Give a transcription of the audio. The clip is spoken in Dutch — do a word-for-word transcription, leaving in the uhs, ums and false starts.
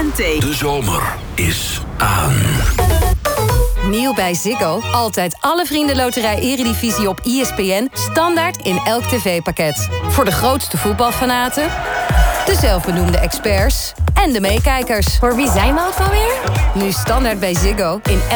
N T. De zomer is aan. Nieuw bij Ziggo. Altijd alle Vriendenloterij Eredivisie op I S P N. Standaard in elk tv-pakket. Voor de grootste voetbalfanaten, de zelfbenoemde experts en de meekijkers. Voor wie zijn we ook alweer? Nu standaard bij Ziggo in elk